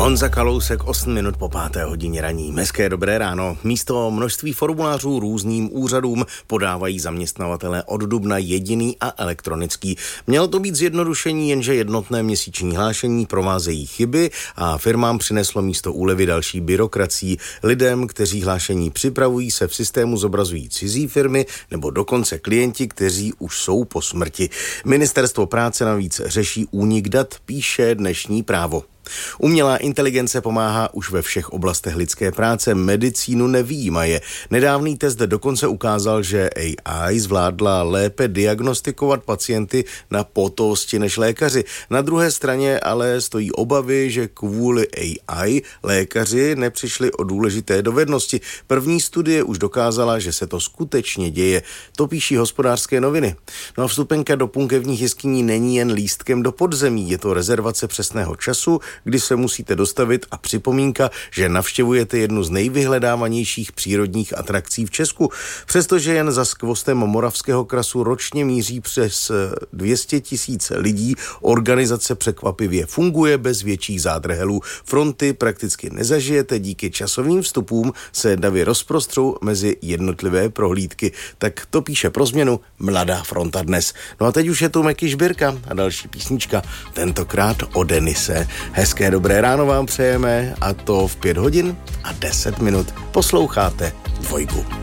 Honza Kalousek, 8 minut po 5. hodině raní. Hezké dobré ráno. Místo množství formulářů různým úřadům podávají zaměstnavatelé od dubna jediný a elektronický. Mělo to být zjednodušení, jenže jednotné měsíční hlášení provázejí chyby a firmám přineslo místo úlevy další byrokracii. Lidem, kteří hlášení připravují, se v systému zobrazují cizí firmy nebo dokonce klienti, kteří už jsou po smrti. Ministerstvo práce navíc řeší únik dat, píše dnešní Právo. Umělá inteligence pomáhá už ve všech oblastech lidské práce, medicínu nevyjímaje. Nedávný test dokonce ukázal, že AI zvládla lépe diagnostikovat pacienty na pohotovosti než lékaři. Na druhé straně ale stojí obavy, že kvůli AI lékaři nepřišli o důležité dovednosti. První studie už dokázala, že se to skutečně děje. To píší Hospodářské noviny. No a vstupenka do punkevních jeskyní není jen lístkem do podzemí, je to rezervace přesného času, kdy se musíte dostavit a připomínka, že navštěvujete jednu z nejvyhledávanějších přírodních atrakcí v Česku. Přestože jen za skvostem Moravského krasu ročně míří přes 200 000 lidí, organizace překvapivě funguje bez větších zádrhelů. Fronty prakticky nezažijete, díky časovým vstupům se davy rozprostřou mezi jednotlivé prohlídky. Tak to píše pro změnu Mladá fronta dnes. No a teď už je tu Meky Žbírka a další písnička, tentokrát o Denise. Hezké dobré ráno vám přejeme, a to v 5 hodin a 10 minut. Posloucháte Dvojku.